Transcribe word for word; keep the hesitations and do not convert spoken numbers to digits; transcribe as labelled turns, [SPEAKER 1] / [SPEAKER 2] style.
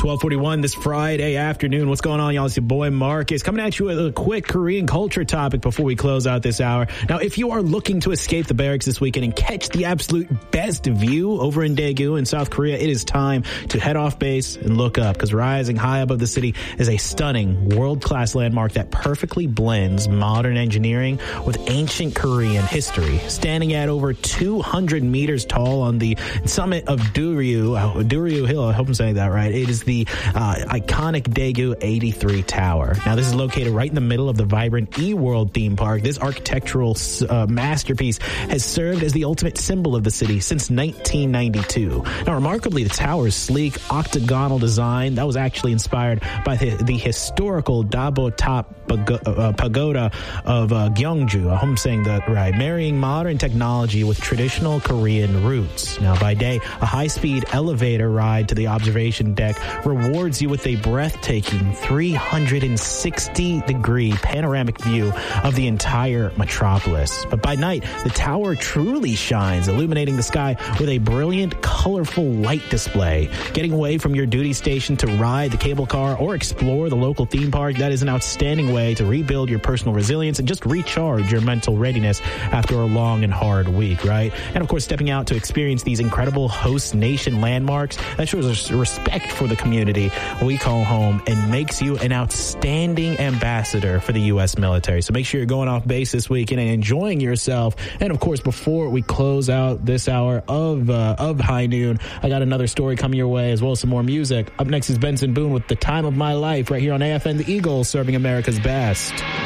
[SPEAKER 1] twelve forty-one this Friday afternoon. What's going on, y'all? It's your boy Marcus coming at you with a quick Korean culture topic before we close out this hour. Now, if you are looking to escape the barracks this weekend and catch the absolute best view over in Daegu in South Korea, it is time to head off base and look up, because rising high above the city is a stunning world-class landmark that perfectly blends modern engineering with ancient Korean history. Standing at over two hundred meters tall on the summit of Duryu, uh, Duryu Hill, I hope I'm saying that right, it is the uh, iconic Daegu eighty-three Tower. Now, this is located right in the middle of the vibrant E-World theme park. This architectural uh, masterpiece has served as the ultimate symbol of the city since nineteen ninety-two. Now, remarkably, the tower's sleek octagonal design, that was actually inspired by the, the historical Dabo Top uh, Pagoda of uh, Gyeongju. I hope I'm saying that right. Marrying modern technology with traditional Korean roots. Now, by day, a high-speed elevator ride to the observation deck rewards you with a breathtaking three hundred sixty degree panoramic view of the entire metropolis. But by night, the tower truly shines, illuminating the sky with a brilliant, colorful light display. Getting away from your duty station to ride the cable car or explore the local theme park, that is an outstanding way to rebuild your personal resilience and just recharge your mental readiness after a long and hard week, right? And of course, stepping out to experience these incredible host nation landmarks, that shows respect for the community we call home and makes you an outstanding ambassador for the U S military. So make sure you're going off base this weekend and enjoying yourself. And of course, before we close out this hour of uh, of High Noon, I got another story coming your way, as well as some more music. Up next is Benson Boone with The Time of My Life right here on A F N The Eagle, serving America's best.